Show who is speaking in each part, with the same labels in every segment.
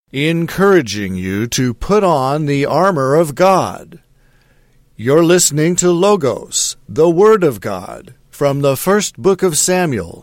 Speaker 1: encouraging you to put on the armor of God. You're listening to Logos, the Word of God, from the first book of Samuel.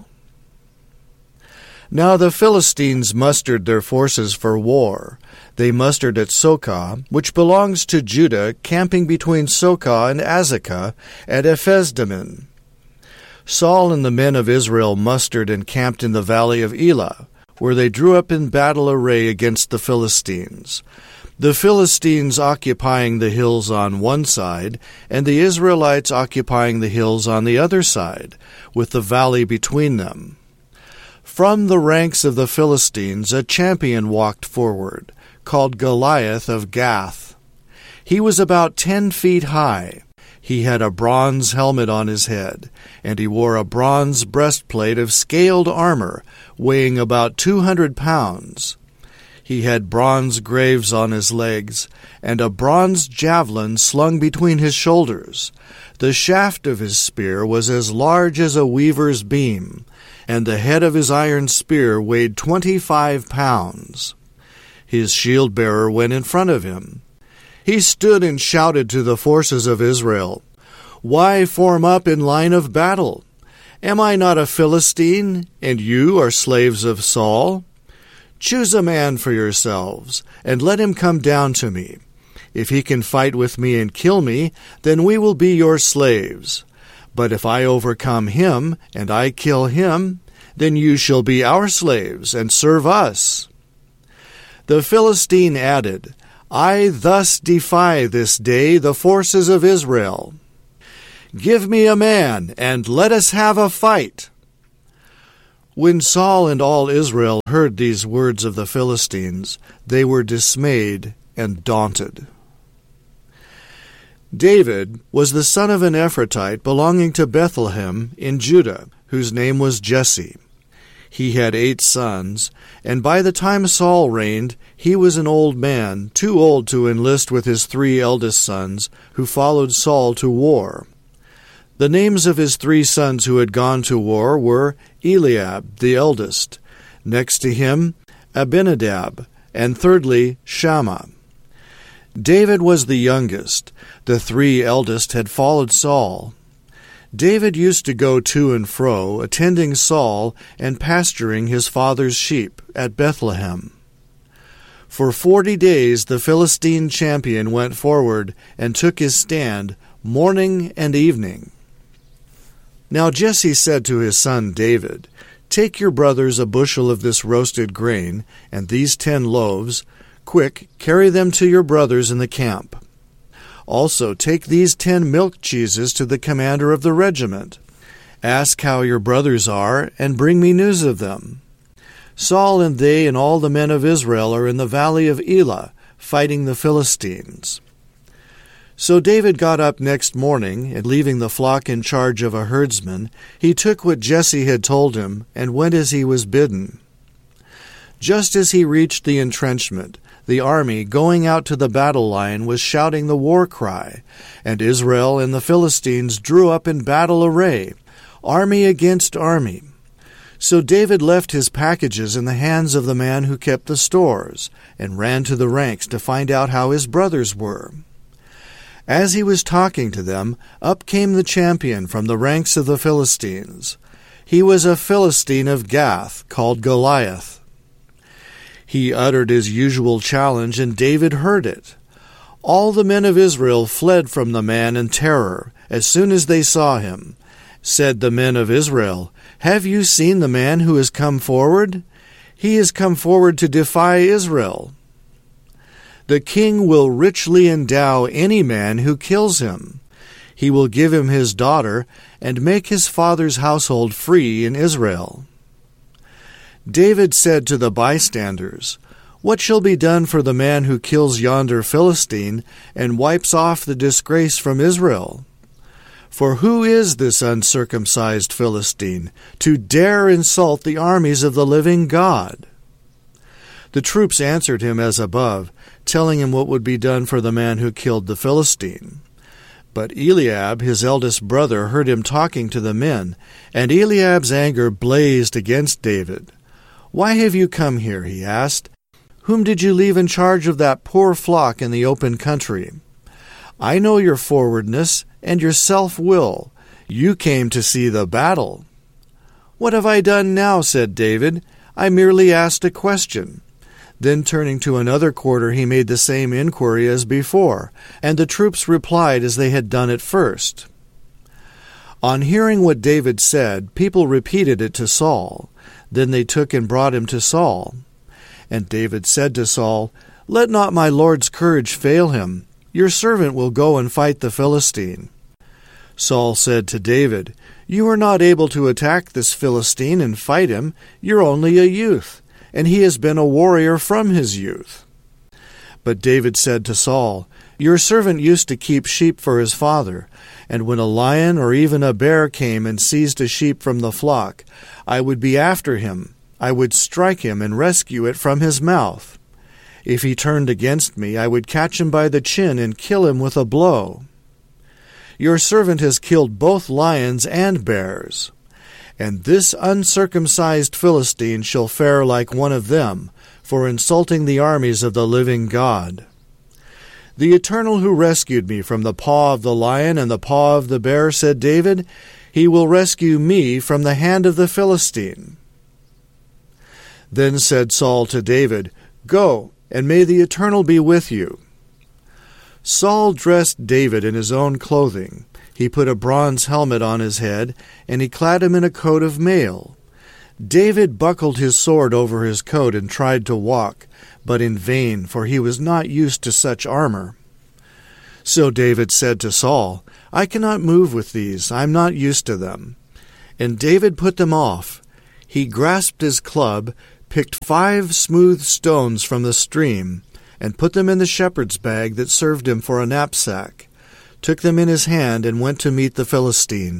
Speaker 1: Now the Philistines mustered their forces for war. They mustered at Socoh, which belongs to Judah, camping between Socoh and Azekah at Ephesdammim. Saul and the men of Israel mustered and camped in the valley of Elah, where they drew up in battle array against the Philistines. The Philistines occupying the hills on one side, and the Israelites occupying the hills on the other side, with the valley between them. From the ranks of the Philistines a champion walked forward, called Goliath of Gath. He was about 10 feet high. He had a bronze helmet on his head, and he wore a bronze breastplate of scaled armor, weighing about 200 pounds. He had bronze greaves on his legs, and a bronze javelin slung between his shoulders. The shaft of his spear was as large as a weaver's beam, and the head of his iron spear weighed 25 pounds. His shield-bearer went in front of him. He stood and shouted to the forces of Israel, "Why form up in line of battle? Am I not a Philistine, and you are slaves of Saul? Choose a man for yourselves, and let him come down to me. If he can fight with me and kill me, then we will be your slaves. But if I overcome him, and I kill him, then you shall be our slaves, and serve us." The Philistine added, "I thus defy this day the forces of Israel. Give me a man, and let us have a fight." When Saul and all Israel heard these words of the Philistines, they were dismayed and daunted. David was the son of an Ephrathite belonging to Bethlehem in Judah, whose name was Jesse. He had 8 sons, and by the time Saul reigned, he was an old man, too old to enlist with his 3 eldest sons, who followed Saul to war. The names of his 3 sons who had gone to war were Eliab, the eldest, next to him Abinadab, and thirdly Shammah. David was the youngest. The 3 eldest had followed Saul. David used to go to and fro, attending Saul and pasturing his father's sheep at Bethlehem. For 40 days the Philistine champion went forward and took his stand morning and evening. Now Jesse said to his son David, "Take your brothers a bushel of this roasted grain, and these 10 loaves. Quick, carry them to your brothers in the camp. Also take these 10 milk cheeses to the commander of the regiment. Ask how your brothers are, and bring me news of them. Saul and they and all the men of Israel are in the valley of Elah, fighting the Philistines." So David got up next morning, and leaving the flock in charge of a herdsman, he took what Jesse had told him, and went as he was bidden. Just as he reached the entrenchment, the army going out to the battle line was shouting the war cry, and Israel and the Philistines drew up in battle array, army against army. So David left his packages in the hands of the man who kept the stores, and ran to the ranks to find out how his brothers were. As he was talking to them, up came the champion from the ranks of the Philistines. He was a Philistine of Gath, called Goliath. He uttered his usual challenge, and David heard it. All the men of Israel fled from the man in terror as soon as they saw him. Said the men of Israel, "Have you seen the man who has come forward? He has come forward to defy Israel. The king will richly endow any man who kills him. He will give him his daughter, and make his father's household free in Israel." David said to the bystanders, "What shall be done for the man who kills yonder Philistine, and wipes off the disgrace from Israel? For who is this uncircumcised Philistine, to dare insult the armies of the living God?" The troops answered him as above, telling him what would be done for the man who killed the Philistine. But Eliab, his eldest brother, heard him talking to the men, and Eliab's anger blazed against David. "Why have you come here?" he asked. Whom did you leave in charge of that poor flock in the open country? I know your forwardness and your self-will. You came to see the battle." "What have I done now?" said David. "I merely asked a question." Then turning to another quarter, he made the same inquiry as before, and the troops replied as they had done at first. On hearing what David said, people repeated it to Saul. Then they took and brought him to Saul. And David said to Saul, "Let not my lord's courage fail him. Your servant will go and fight the Philistine." Saul said to David, "You are not able to attack this Philistine and fight him. You're only a youth, and he has been a warrior from his youth." But David said to Saul, "Your servant used to keep sheep for his father, and when a lion or even a bear came and seized a sheep from the flock, I would be after him. I would strike him and rescue it from his mouth. If he turned against me, I would catch him by the chin and kill him with a blow. Your servant has killed both lions and bears, and this uncircumcised Philistine shall fare like one of them, for insulting the armies of the living God. The Eternal who rescued me from the paw of the lion and the paw of the bear," said David, "he will rescue me from the hand of the Philistine." Then said Saul to David, "Go, and may the Eternal be with you." Saul dressed David in his own clothing. He put a bronze helmet on his head, and he clad him in a coat of mail. David buckled his sword over his coat and tried to walk, but in vain, for he was not used to such armor. So David said to Saul, "I cannot move with these. I am not used to them." And David put them off. He grasped his club, picked 5 smooth stones from the stream, and put them in the shepherd's bag that served him for a knapsack, took them in his hand, and went to meet the Philistine.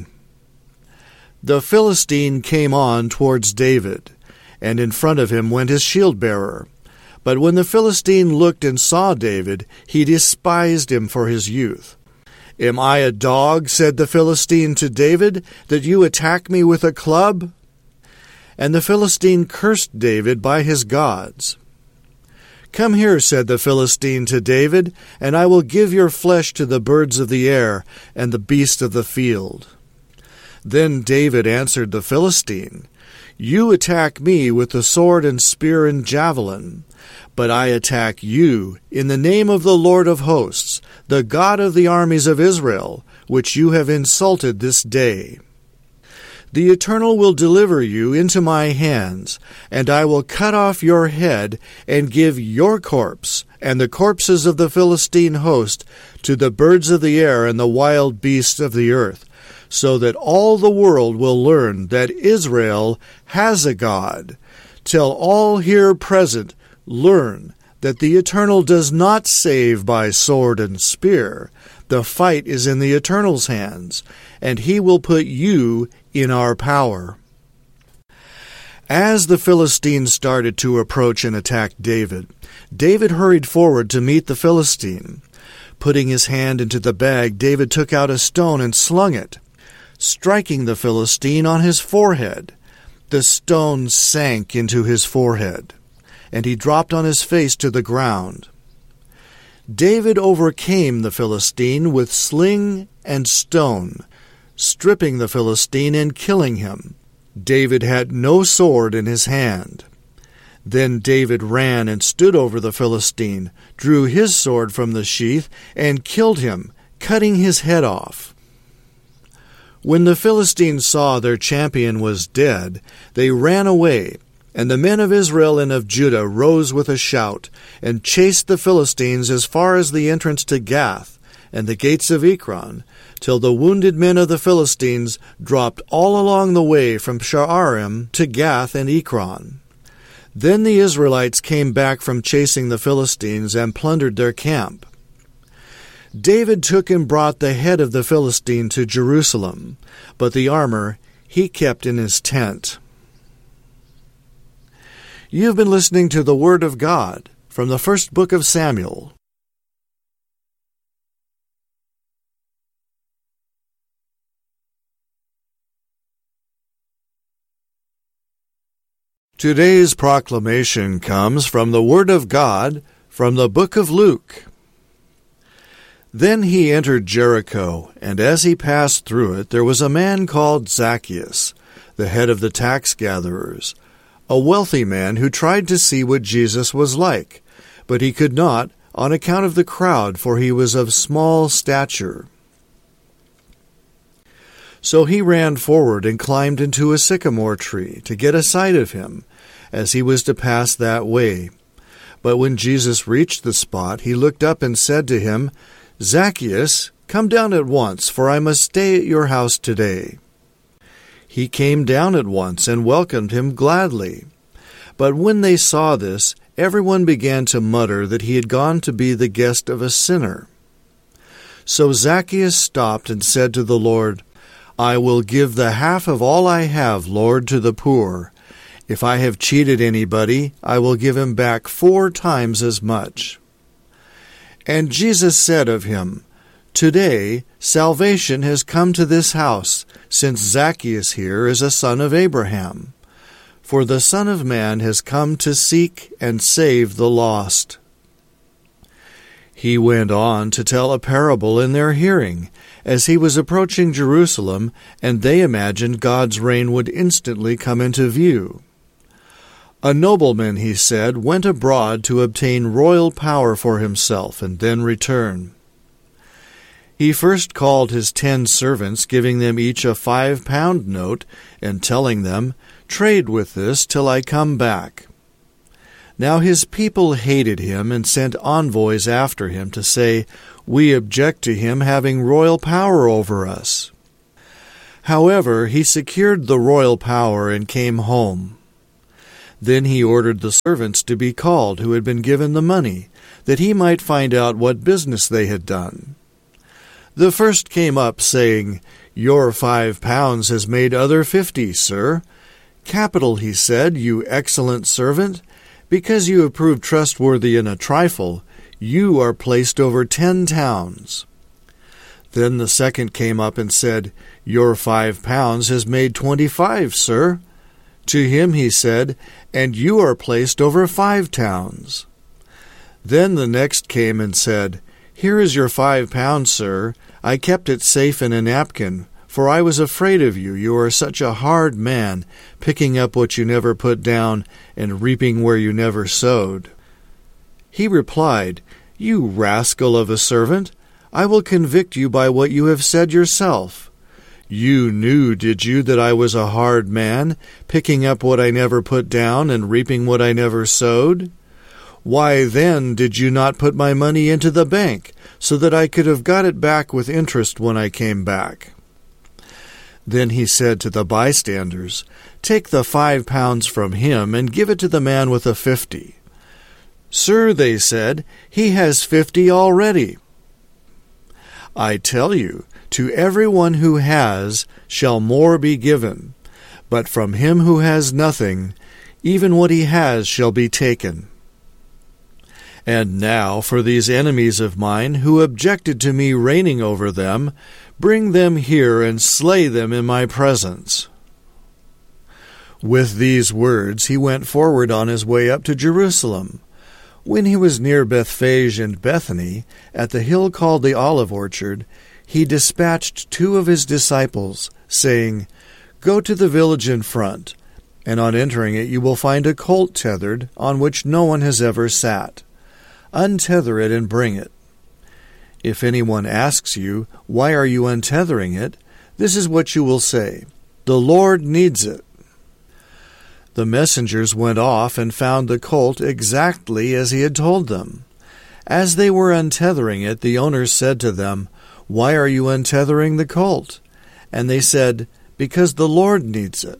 Speaker 1: The Philistine came on towards David, and in front of him went his shield-bearer. But when the Philistine looked and saw David, he despised him for his youth. "Am I a dog," said the Philistine to David, "that you attack me with a club?" And the Philistine cursed David by his gods. "Come here," said the Philistine to David, "and I will give your flesh to the birds of the air and the beasts of the field." Then David answered the Philistine, "You attack me with the sword and spear and javelin, but I attack you in the name of the Lord of hosts, the God of the armies of Israel, which you have insulted this day. The Eternal will deliver you into my hands, and I will cut off your head and give your corpse and the corpses of the Philistine host to the birds of the air and the wild beasts of the earth, so that all the world will learn that Israel has a God, till all here present learn that the Eternal does not save by sword and spear. The fight is in the Eternal's hands, and he will put you in our power." As the Philistines started to approach and attack David, David hurried forward to meet the Philistine. Putting his hand into the bag, David took out a stone and slung it, striking the Philistine on his forehead. The stone sank into his forehead, and he dropped on his face to the ground. David overcame the Philistine with sling and stone, stripping the Philistine and killing him. David had no sword in his hand. Then David ran and stood over the Philistine, drew his sword from the sheath, and killed him, cutting his head off. When the Philistines saw their champion was dead, they ran away, and the men of Israel and of Judah rose with a shout, and chased the Philistines as far as the entrance to Gath and the gates of Ekron, till the wounded men of the Philistines dropped all along the way from Sha'arim to Gath and Ekron. Then the Israelites came back from chasing the Philistines and plundered their camp. David took and brought the head of the Philistine to Jerusalem, but the armor he kept in his tent. You have been listening to the Word of God from the first book of Samuel. Today's proclamation comes from the Word of God, from the book of Luke. Then he entered Jericho, and as he passed through it, there was a man called Zacchaeus, the head of the tax gatherers, a wealthy man who tried to see what Jesus was like, but he could not on account of the crowd, for he was of small stature. So he ran forward and climbed into a sycamore tree to get a sight of him, as he was to pass that way. But when Jesus reached the spot, he looked up and said to him, "Zacchaeus, come down at once, for I must stay at your house today." He came down at once and welcomed him gladly. But when they saw this, everyone began to mutter that he had gone to be the guest of a sinner. So Zacchaeus stopped and said to the Lord, "I will give the half of all I have, Lord, to the poor. If I have cheated anybody, I will give him back 4 times as much." And Jesus said of him, "Today salvation has come to this house, since Zacchaeus here is a son of Abraham. For the Son of Man has come to seek and save the lost." He went on to tell a parable in their hearing, as he was approaching Jerusalem, and they imagined God's reign would instantly come into view. A nobleman, he said, went abroad to obtain royal power for himself and then return. He first called his 10 servants, giving them each a 5-pound note, and telling them, "Trade with this till I come back." Now his people hated him and sent envoys after him to say, "We object to him having royal power over us." However, he secured the royal power and came home. Then he ordered the servants to be called who had been given the money, that he might find out what business they had done. The first came up, saying, "Your 5 pounds has made other 50, sir." "Capital," he said, "you excellent servant. Because you have proved trustworthy in a trifle, you are placed over 10 towns. Then the second came up and said, "Your 5 pounds has made 25, sir." To him he said, "And you are placed over 5 towns. Then the next came and said, "Here is your 5 pounds, sir. I kept it safe in a napkin, for I was afraid of you. You are such a hard man, picking up what you never put down and reaping where you never sowed." He replied, "You rascal of a servant, I will convict you by what you have said yourself. You knew, did you, that I was a hard man, picking up what I never put down and reaping what I never sowed? Why then did you not put my money into the bank, so that I could have got it back with interest when I came back?" Then he said to the bystanders, "Take the 5 pounds from him and give it to the man with the 50. "Sir," they said, "he has 50 already." "I tell you, to everyone who has shall more be given, but from him who has nothing, even what he has shall be taken. And now for these enemies of mine who objected to me reigning over them, bring them here and slay them in my presence." With these words he went forward on his way up to Jerusalem. When he was near Bethphage and Bethany, at the hill called the Olive Orchard, he dispatched 2 of his disciples, saying, "Go to the village in front, and on entering it you will find a colt tethered, on which no one has ever sat. Untether it and bring it. If anyone asks you, 'Why are you untethering it?' this is what you will say, 'The Lord needs it.'" The messengers went off and found the colt exactly as he had told them. As they were untethering it, the owners said to them, "Why are you untethering the colt?" And they said, "Because the Lord needs it."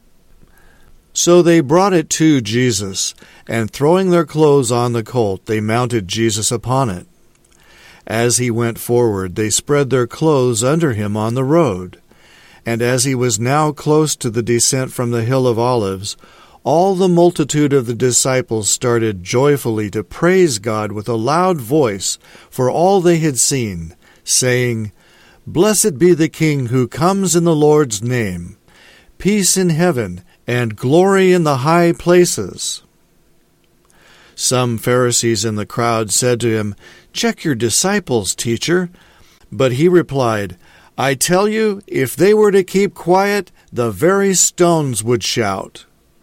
Speaker 1: So they brought it to Jesus, and throwing their clothes on the colt, they mounted Jesus upon it. As he went forward, they spread their clothes under him on the road. And as he was now close to the descent from the Hill of Olives, all the multitude of the disciples started joyfully to praise God with a loud voice for all they had seen, saying, "Blessed be the King who comes in the Lord's name. Peace in heaven and glory in the high places." Some Pharisees in the crowd said to him, "Check your disciples, teacher." But he replied, "I tell you, if they were to keep quiet, the very stones would shout."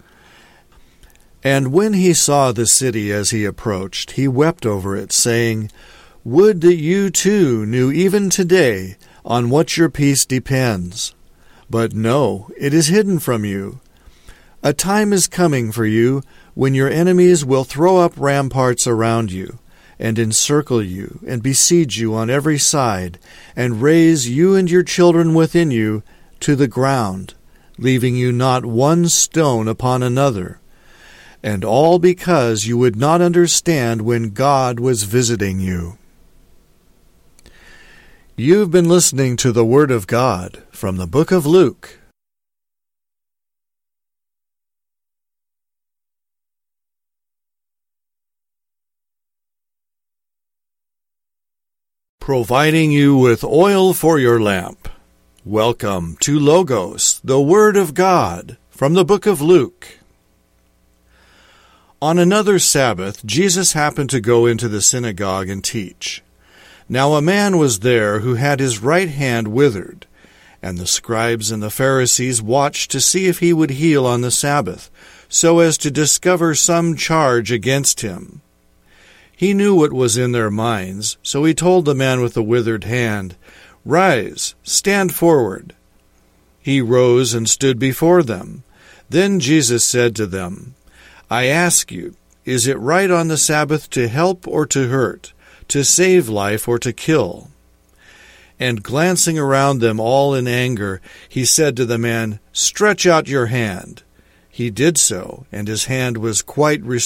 Speaker 1: And when he saw the city as he approached, he wept over it, saying, "Would that you too knew even today on what your peace depends. But no, it is hidden from you. A time is coming for you when your enemies will throw up ramparts around you, and encircle you, and besiege you on every side, and raze you and your children within you to the ground, leaving you not one stone upon another. And all because you would not understand when God was visiting you." You've been listening to the Word of God from the book of Luke. Providing you with oil for your lamp. Welcome to Logos, the Word of God, from the book of Luke. On another Sabbath, Jesus happened to go into the synagogue and teach. Now a man was there who had his right hand withered, and the scribes and the Pharisees watched to see if he would heal on the Sabbath, so as to discover some charge against him. He knew what was in their minds, so he told the man with the withered hand, "Rise, stand forward." He rose and stood before them. Then Jesus said to them, "I ask you, is it right on the Sabbath to help or to hurt, to save life or to kill?" And glancing around them all in anger, he said to the man, "Stretch out your hand." He did so, and his hand was quite restored.